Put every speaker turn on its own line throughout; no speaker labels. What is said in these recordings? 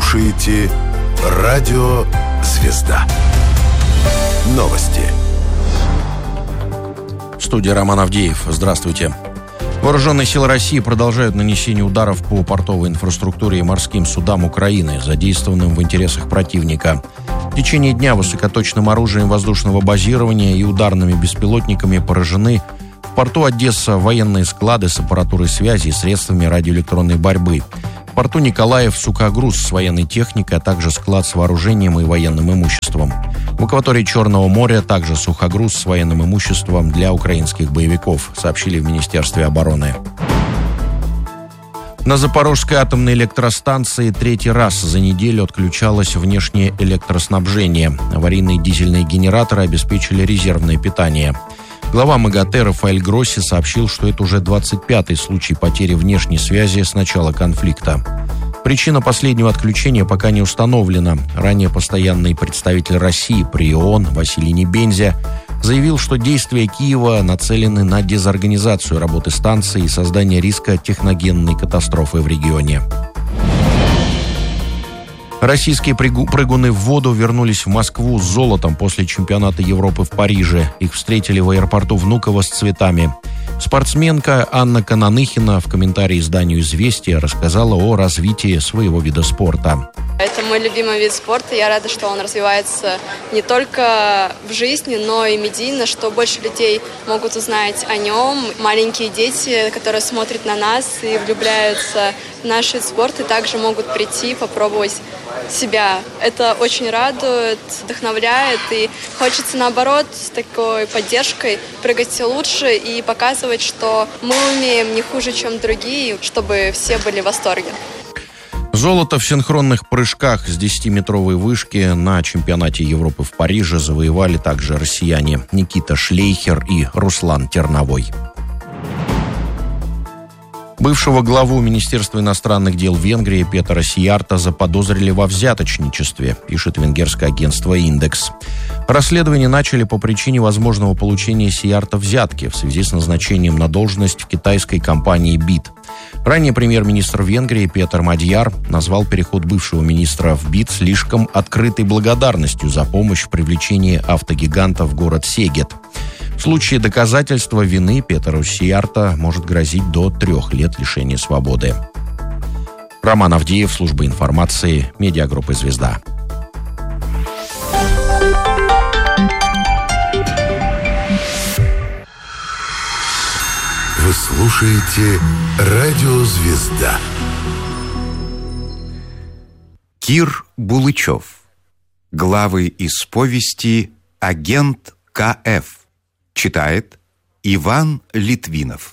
слушаете «Радио Звезда». Новости.
В студии Роман Авдеев. Здравствуйте. Вооруженные силы России продолжают нанесение ударов по портовой инфраструктуре и морским судам Украины, задействованным в интересах противника. В течение дня высокоточным оружием воздушного базирования и ударными беспилотниками поражены в порту Одесса военные склады с аппаратурой связи и средствами радиоэлектронной борьбы. В порту Николаев сухогруз с военной техникой, а также склад с вооружением и военным имуществом. В акватории Черного моря также сухогруз с военным имуществом для украинских боевиков, сообщили в Министерстве обороны. На Запорожской атомной электростанции третий раз за неделю отключалось внешнее электроснабжение. Аварийные дизельные генераторы обеспечили резервное питание. Глава МАГАТЭ Рафаэль Гросси сообщил, что это уже 25-й случай потери внешней связи с начала конфликта. Причина последнего отключения пока не установлена. Ранее постоянный представитель России при ООН Василий Небензя заявил, что действия Киева нацелены на дезорганизацию работы станции и создание риска техногенной катастрофы в регионе. Российские прыгуны в воду вернулись в Москву с золотом после чемпионата Европы в Париже. Их встретили в аэропорту Внуково с цветами. Спортсменка Анна Кананыхина в комментарии изданию «Известия» рассказала о развитии своего вида спорта.
Это мой любимый вид спорта. Я рада, что он развивается не только в жизни, но и медийно, что больше людей могут узнать о нем. Маленькие дети, которые смотрят на нас и влюбляются в наш вид спорта, также могут прийти, попробовать себя. Это очень радует, вдохновляет, и хочется, наоборот, с такой поддержкой прыгать лучше и показывать, что мы умеем не хуже, чем другие, чтобы все были в восторге.
Золото в синхронных прыжках с 10-метровой вышки на чемпионате Европы в Париже завоевали также россияне Никита Шлейхер и Руслан Терновой. Бывшего главу Министерства иностранных дел Венгрии Петера Сиярто заподозрили во взяточничестве, пишет венгерское агентство «Индекс». Расследование начали по причине возможного получения Сиярто взятки в связи с назначением на должность в китайской компании «Бит». Ранее премьер-министр Венгрии Петер Мадьяр назвал переход бывшего министра в БИТ слишком открытой благодарностью за помощь в привлечении автогиганта в город Сегет. В случае доказательства вины Петеру Сиярто может грозить до 3 лет лишения свободы. Роман Авдеев, служба информации, медиагруппы «Звезда».
Вы слушаете «Радио Звезда».
Кир Булычев. Главы из повести «Агент К.Ф.» Читает Иван Литвинов.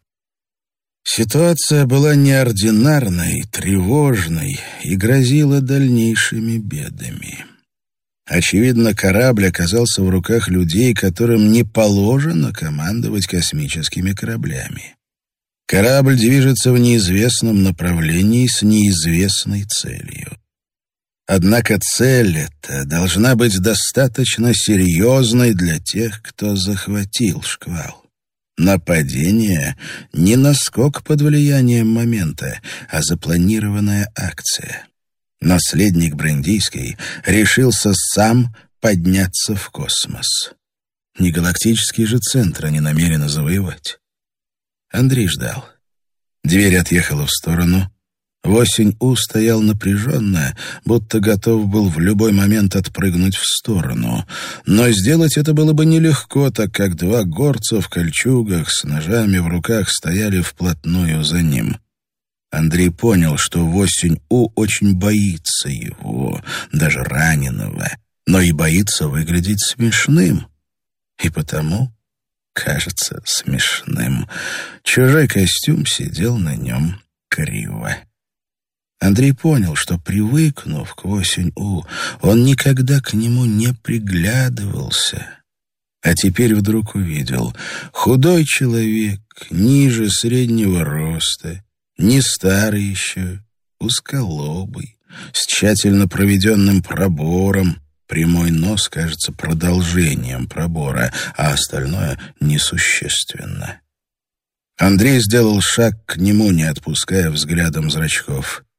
Ситуация была неординарной, тревожной и грозила дальнейшими бедами. Очевидно, корабль оказался в руках людей, которым не положено командовать космическими кораблями. Корабль движется в неизвестном направлении с неизвестной целью. Однако цель эта должна быть достаточно серьезной для тех, кто захватил шквал. Нападение не наскок под влиянием момента, а запланированная акция. Наследник Брандийский решился сам подняться в космос. Не галактические же центры не намерены завоевать. Андрей ждал. Дверь отъехала в сторону. Восень-У стоял напряженно, будто готов был в любой момент отпрыгнуть в сторону. Но сделать это было бы нелегко, так как 2 горца в кольчугах с ножами в руках стояли вплотную за ним. Андрей понял, что Восень-У очень боится его, даже раненого, но и боится выглядеть смешным. И потому кажется смешным. Чужой костюм сидел на нем криво. Андрей понял, что, привыкнув к Восень-У, он никогда к нему не приглядывался. А теперь вдруг увидел: худой человек, ниже среднего роста, не старый еще, узколобый, с тщательно проведенным пробором. Прямой нос кажется продолжением пробора, а остальное несущественно. Андрей сделал шаг к нему, не отпуская взглядом зрачков.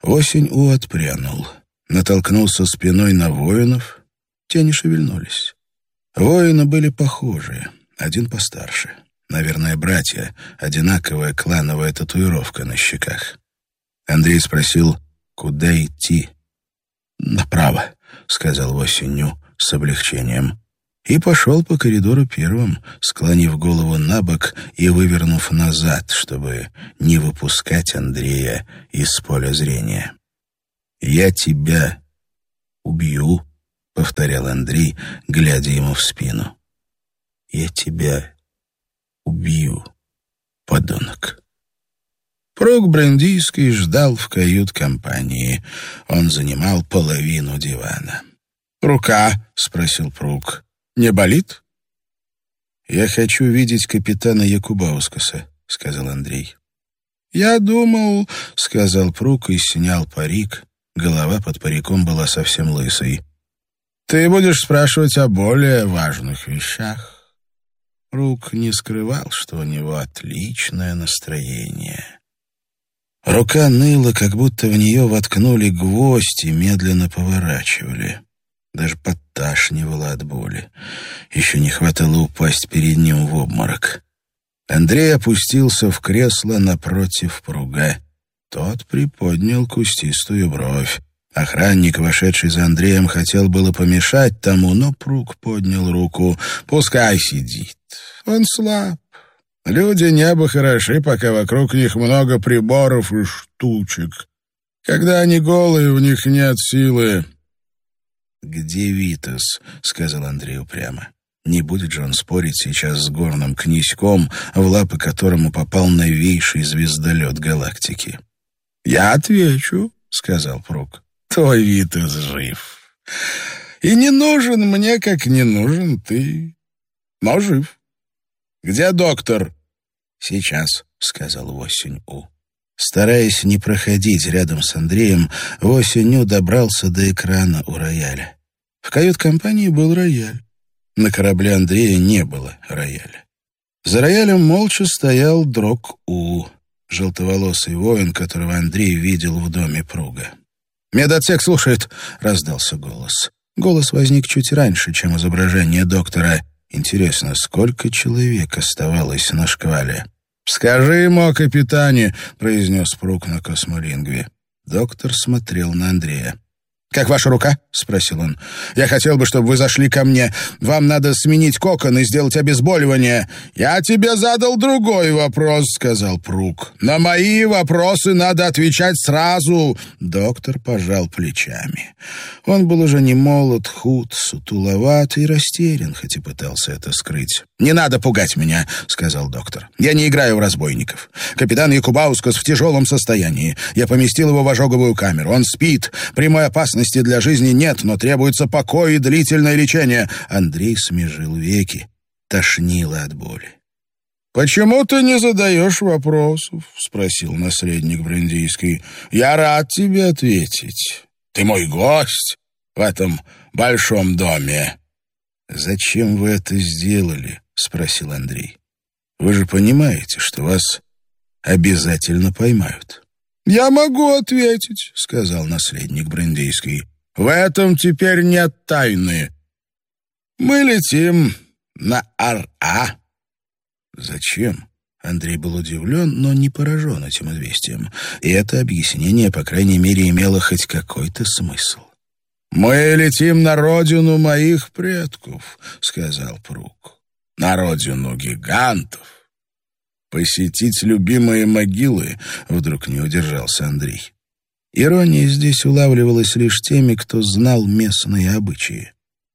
Осень-У отпрянул, натолкнулся спиной на воинов, те не шевельнулись. Воины были похожи, один постарше. Наверное, братья, одинаковая клановая татуировка на щеках. Андрей спросил, куда идти. «Направо», — сказал Осень-У с облегчением. И пошел по коридору первым, склонив голову на бок и вывернув назад, чтобы не выпускать Андрея из поля зрения. «Я тебя убью», — повторял Андрей, глядя ему в спину. «Я тебя убью, подонок». Прук Брандийский ждал в кают-компании. Он занимал половину дивана. «Рука?» — спросил Прук. «Не болит?» «Я хочу видеть капитана Якубаускаса», — сказал Андрей. «Я думал», — сказал Прук и снял парик. Голова под париком была совсем лысой. «Ты будешь спрашивать о более важных вещах». Прук не скрывал, что у него отличное настроение. Рука ныла, как будто в нее воткнули гвоздь и медленно поворачивали. Даже подташнивало от боли. Еще не хватало упасть перед ним в обморок. Андрей опустился в кресло напротив Пруга. Тот приподнял кустистую бровь. Охранник, вошедший за Андреем, хотел было помешать тому, но Пруг поднял руку. «Пускай сидит. Он слаб. Люди небо хороши, пока вокруг них много приборов и штучек. Когда они голые, у них нет силы». «Где Витас?» — сказал Андрей упрямо. Не будет же он спорить сейчас с горным князьком, в лапы которому попал новейший звездолет галактики. «Я отвечу», — сказал Прук. «Твой Витас жив. И не нужен мне, как не нужен ты. Но жив. Где доктор?» «Сейчас», — сказал Осень-У. Стараясь не проходить рядом с Андреем, Осень-У добрался до экрана у рояля. В кают-компании был рояль. На корабле Андрея не было рояля. За роялем молча стоял Дрог-У, желтоволосый воин, которого Андрей видел в доме Пруга. «Медотсек слушает», — раздался голос. Голос возник чуть раньше, чем изображение доктора. Интересно, сколько человек оставалось на шквале? «Скажи ему о капитане», — произнес Пруг на космолингве. Доктор смотрел на Андрея. «Как ваша рука?» — спросил он. «Я хотел бы, чтобы вы зашли ко мне. Вам надо сменить кокон и сделать обезболивание». «Я тебе задал другой вопрос», — сказал Пруг. «На мои вопросы надо отвечать сразу». Доктор пожал плечами. Он был уже не молод, худ, сутуловат и растерян, хоть и пытался это скрыть. «Не надо пугать меня», — сказал доктор. «Я не играю в разбойников. Капитан Якубаускас в тяжелом состоянии. Я поместил его в ожоговую камеру. Он спит. Прямой опасности для жизни нет, но требуется покой и длительное лечение». Андрей смежил веки. Тошнило от боли. «Почему ты не задаешь вопросов?» — спросил наследник Брандийский. «Я рад тебе ответить. Ты мой гость в этом большом доме». «Зачем вы это сделали?» — спросил Андрей. «Вы же понимаете, что вас обязательно поймают». «Я могу ответить», — сказал наследник Брандийский. «В этом теперь нет тайны. Мы летим на Ар-А». «Зачем?» Андрей был удивлен, но не поражен этим известием. И это объяснение, по крайней мере, имело хоть какой-то смысл. «Мы летим на родину моих предков», — сказал Прук. «На родину гигантов. Посетить любимые могилы», — вдруг не удержался Андрей. Ирония здесь улавливалась лишь теми, кто знал местные обычаи.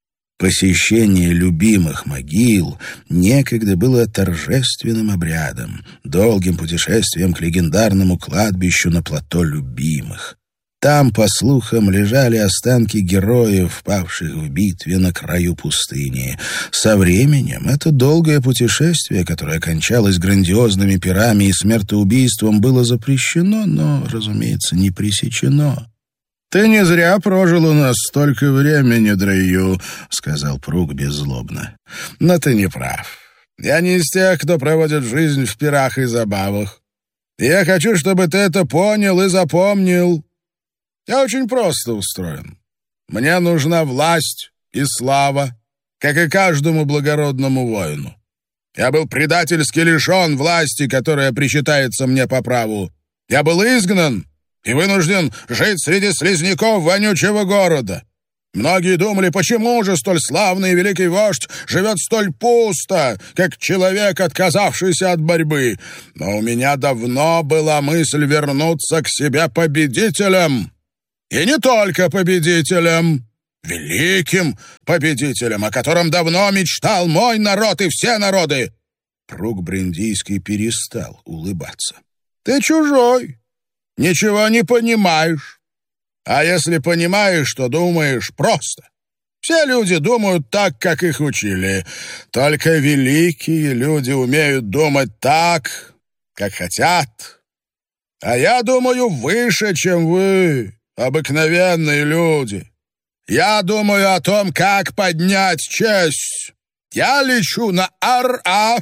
Посещение любимых могил некогда было торжественным обрядом, долгим путешествием к легендарному кладбищу на плато любимых. Там, по слухам, лежали останки героев, павших в битве на краю пустыни. Со временем это долгое путешествие, которое кончалось грандиозными пирами и смертоубийством, было запрещено, но, разумеется, не пресечено. «Ты не зря прожил у нас столько времени, Дрейю», — сказал Прук беззлобно. «Но ты не прав. Я не из тех, кто проводит жизнь в пирах и забавах. Я хочу, чтобы ты это понял и запомнил. Я очень просто устроен. Мне нужна власть и слава, как и каждому благородному воину. Я был предательски лишен власти, которая причитается мне по праву. Я был изгнан и вынужден жить среди слизняков вонючего города. Многие думали, почему же столь славный и великий вождь живет столь пусто, как человек, отказавшийся от борьбы. Но у меня давно была мысль вернуться к себе победителем. И не только победителем, великим победителем, о котором давно мечтал мой народ и все народы. Прук Бриндийский перестал улыбаться. Ты чужой, ничего не понимаешь. А если понимаешь, то думаешь просто. Все люди думают так, как их учили. Только великие люди умеют думать так, как хотят. А я думаю выше, чем вы, обыкновенные люди. Я думаю о том, как поднять честь. Я лечу на Ар-А.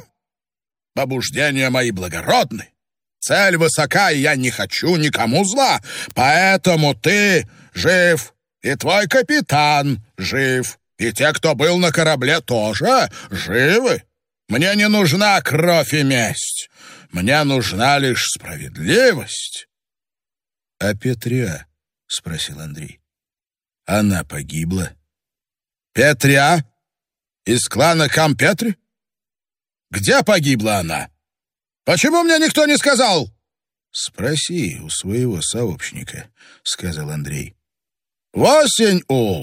Побуждения мои благородны. Цель высока, и я не хочу никому зла. Поэтому ты жив, и твой капитан жив, и те, кто был на корабле, тоже живы. Мне не нужна кровь и месть. Мне нужна лишь справедливость. — А Петря? — спросил Андрей. — Она погибла. — Петря? Из клана Кампетри? Где погибла она? Почему мне никто не сказал? — Спроси у своего сообщника, — сказал Андрей. — Восень-У,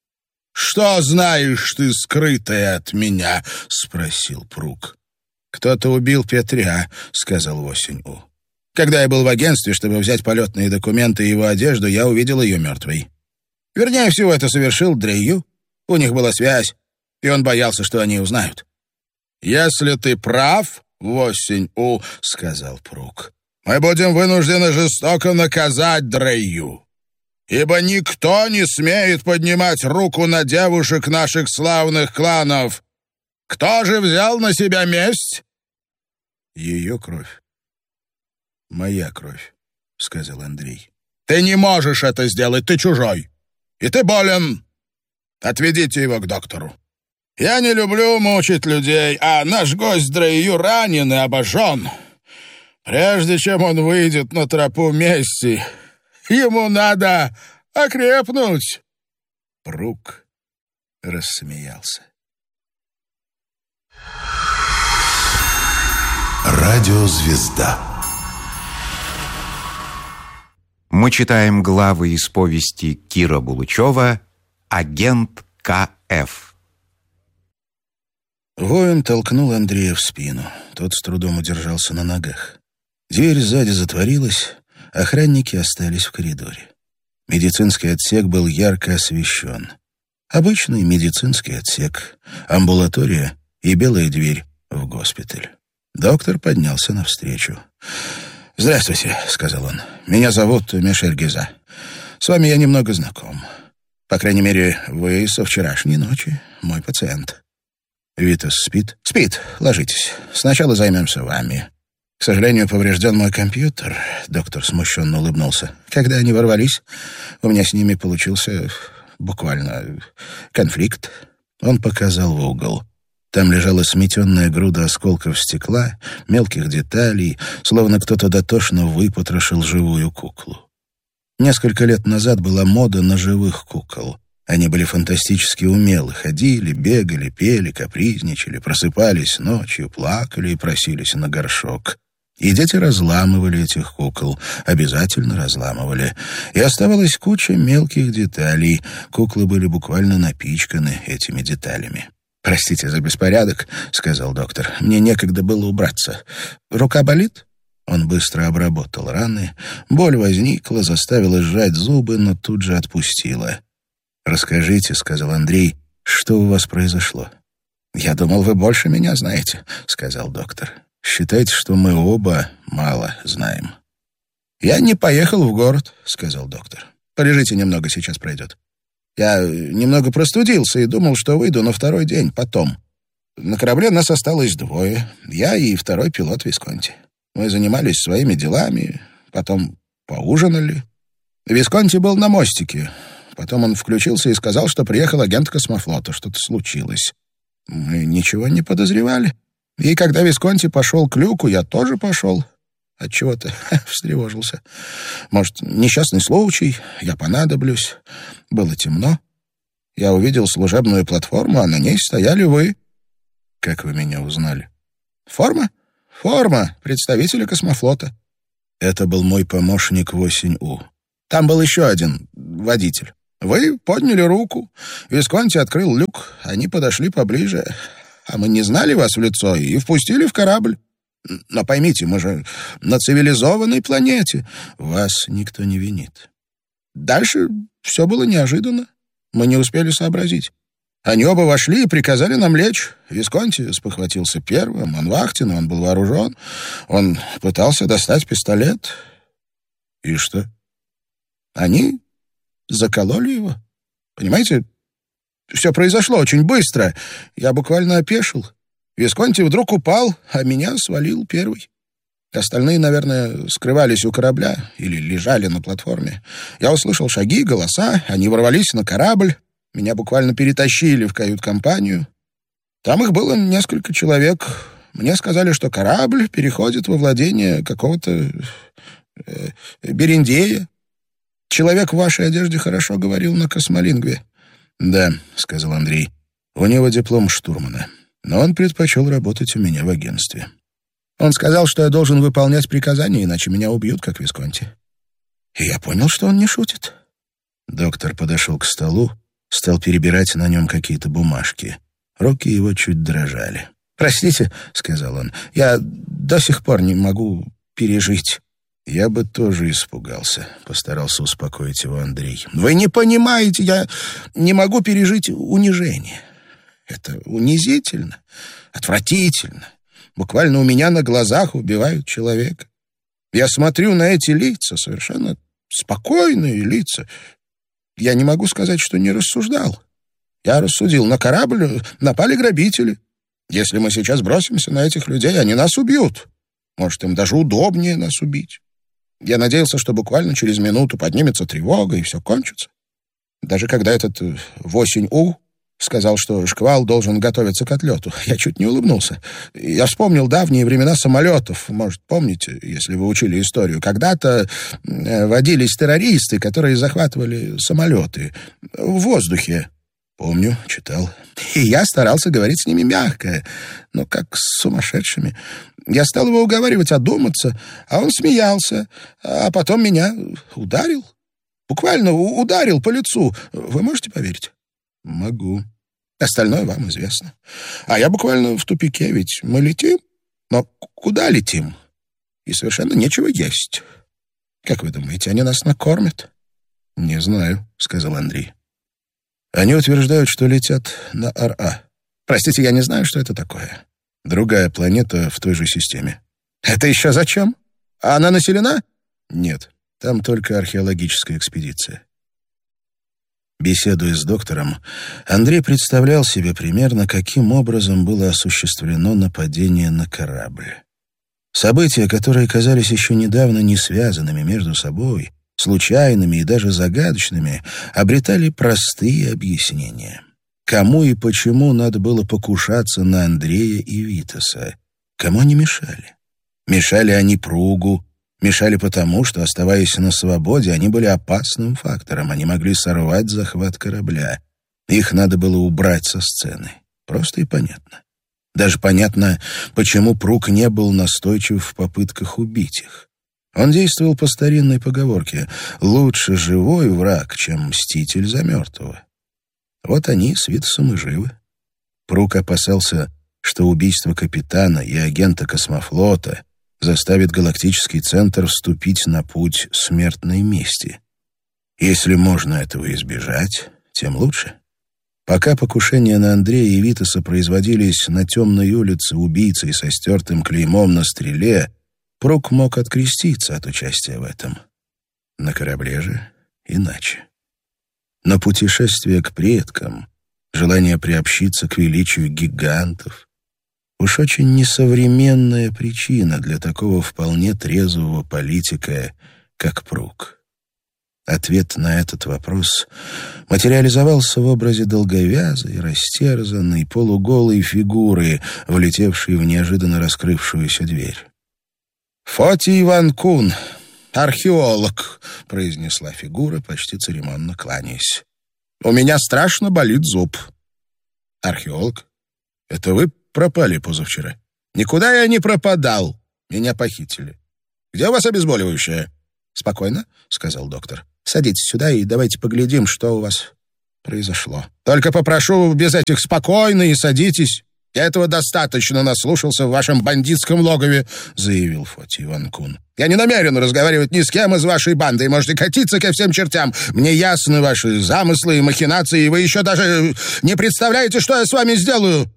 что знаешь ты скрытое от меня? — спросил Прук. — Кто-то убил Петря, — сказал Восень-У. Когда я был в агентстве, чтобы взять полетные документы и его одежду, я увидел ее мертвой. Вернее всего, это совершил Дрейю. У них была связь, и он боялся, что они узнают. — Если ты прав, Восень-У, — сказал Прук, — мы будем вынуждены жестоко наказать Дрейю, ибо никто не смеет поднимать руку на девушек наших славных кланов. Кто же взял на себя месть? — Ее кровь. — Моя кровь, — сказал Андрей. — Ты не можешь это сделать, ты чужой. И ты болен. Отведите его к доктору. Я не люблю мучить людей, а наш гость Дрейю ранен и обожжен. Прежде чем он выйдет на тропу мести, ему надо окрепнуть. Прук рассмеялся.
Радиозвезда.
Мы читаем главы из повести Кира Булычева «Агент К.Ф.».
Воин толкнул Андрея в спину. Тот с трудом удержался на ногах. Дверь сзади затворилась, охранники остались в коридоре. Медицинский отсек был ярко освещен. Обычный медицинский отсек, амбулатория и белая дверь в госпиталь. Доктор поднялся навстречу. «Здравствуйте», — сказал он. «Меня зовут Мишель Гиза. С вами я немного знаком. По крайней мере, вы со вчерашней ночи мой пациент». «Витас спит?» «Спит. Ложитесь. Сначала займемся вами». «К сожалению, поврежден мой компьютер», — доктор смущенно улыбнулся. «Когда они ворвались, у меня с ними получился буквально конфликт». Он показал в угол. Там лежала сметенная груда осколков стекла, мелких деталей, словно кто-то дотошно выпотрошил живую куклу. Несколько лет назад была мода на живых кукол. Они были фантастически умелы, ходили, бегали, пели, капризничали, просыпались ночью, плакали и просились на горшок. И дети разламывали этих кукол, обязательно разламывали. И оставалась куча мелких деталей. Куклы были буквально напичканы этими деталями. «Простите за беспорядок», — сказал доктор. «Мне некогда было убраться. Рука болит?» Он быстро обработал раны. Боль возникла, заставила сжать зубы, но тут же отпустила. «Расскажите», — сказал Андрей, — «что у вас произошло?» «Я думал, вы больше меня знаете», — сказал доктор. «Считайте, что мы оба мало знаем». «Я не поехал в город», — сказал доктор. «Полежите немного, сейчас пройдет. Я немного простудился и думал, что выйду на второй день, потом. На корабле нас осталось двое, я и второй пилот Висконти. Мы занимались своими делами, потом поужинали. Висконти был на мостике. Потом он включился и сказал, что приехал агент космофлота. Что-то случилось. Мы ничего не подозревали. И когда Висконти пошел к люку, я тоже пошел. Отчего-то встревожился. Может, несчастный случай, я понадоблюсь. Было темно. Я увидел служебную платформу, а на ней стояли вы. Как вы меня узнали? Форма? Форма представителя космофлота. Это был мой помощник в осень-У. Там был еще один водитель. Вы подняли руку, Висконти открыл люк, они подошли поближе, а мы не знали вас в лицо и впустили в корабль. Но поймите, мы же на цивилизованной планете. Вас никто не винит. Дальше все было неожиданно. Мы не успели сообразить. Они оба вошли и приказали нам лечь. Висконти спохватился первым, он вахтенный, он был вооружен. Он пытался достать пистолет. И что? Они закололи его. Понимаете, все произошло очень быстро. Я буквально опешил. Висконти вдруг упал, а меня свалил первый. Остальные, наверное, скрывались у корабля или лежали на платформе. Я услышал шаги, голоса, они ворвались на корабль. Меня буквально перетащили в кают-компанию. Там их было несколько человек. Мне сказали, что корабль переходит во владение какого-то бериндея. Человек в вашей одежде хорошо говорил на космолингве. «Да», — сказал Андрей, — «у него диплом штурмана, но он предпочел работать у меня в агентстве. Он сказал, что я должен выполнять приказания, иначе меня убьют, как Висконти. И я понял, что он не шутит». Доктор подошел к столу, стал перебирать на нем какие-то бумажки. Руки его чуть дрожали. «Простите», — сказал он, — «я до сих пор не могу пережить». «Я бы тоже испугался», — постарался успокоить его Андрей. «Вы не понимаете, я не могу пережить унижение. Это унизительно, отвратительно. Буквально у меня на глазах убивают человека. Я смотрю на эти лица, совершенно спокойные лица. Я не могу сказать, что не рассуждал. Я рассудил, на корабль напали грабители. Если мы сейчас бросимся на этих людей, они нас убьют. Может, им даже удобнее нас убить. Я надеялся, что буквально через минуту поднимется тревога, и все кончится. Даже когда этот в осень-У сказал, что шквал должен готовиться к отлету, я чуть не улыбнулся. Я вспомнил давние времена самолетов. Может, помните, если вы учили историю, когда-то водились террористы, которые захватывали самолеты в воздухе. Помню, читал. И я старался говорить с ними мягко, но как с сумасшедшими. Я стал его уговаривать одуматься, а он смеялся, а потом меня ударил. Буквально ударил по лицу. Вы можете поверить? Могу. Остальное вам известно. А я буквально в тупике, ведь мы летим, но куда летим? И совершенно нечего есть. Как вы думаете, они нас накормят? Не знаю, сказал Андрей. Они утверждают, что летят на Ар-А. Простите, я не знаю, что это такое. Другая планета в той же системе. Это еще зачем? А она населена? Нет, там только археологическая экспедиция. Беседуя с доктором, Андрей представлял себе примерно, каким образом было осуществлено нападение на корабль. События, которые казались еще недавно не связанными между собой, случайными и даже загадочными, обретали простые объяснения. Кому и почему надо было покушаться на Андрея и Витаса? Кому они мешали? Мешали они Пругу, мешали потому, что, оставаясь на свободе, они были опасным фактором, они могли сорвать захват корабля. Их надо было убрать со сцены. Просто и понятно. Даже понятно, почему Пруг не был настойчив в попытках убить их. Он действовал по старинной поговорке «Лучше живой враг, чем мститель за мертвого». Вот они с Витасом и живы. Пруг опасался, что убийство капитана и агента космофлота заставит галактический центр вступить на путь смертной мести. Если можно этого избежать, тем лучше. Пока покушения на Андрея и Витаса производились на темной улице убийцей со стертым клеймом на стреле, Пруг мог откреститься от участия в этом. На корабле же иначе. Но путешествие к предкам, желание приобщиться к величию гигантов — уж очень несовременная причина для такого вполне трезвого политика, как Пруг. Ответ на этот вопрос материализовался в образе долговязой, растерзанной, полуголой фигуры, влетевшей в неожиданно раскрывшуюся дверь. «Фотий Ван-Кун, археолог», — произнесла фигура, почти церемонно кланяясь. «У меня страшно болит зуб». «Археолог? Это вы пропали позавчера?» «Никуда я не пропадал. Меня похитили. Где у вас обезболивающее?» «Спокойно», — сказал доктор. «Садитесь сюда и давайте поглядим, что у вас произошло. Только попрошу без этих «спокойно» и садитесь. Я этого достаточно наслушался в вашем бандитском логове», — заявил Фотий Ван-Кун. «Я не намерен разговаривать ни с кем из вашей банды, и можете катиться ко всем чертям. Мне ясны ваши замыслы и махинации, и вы еще даже не представляете, что я с вами сделаю.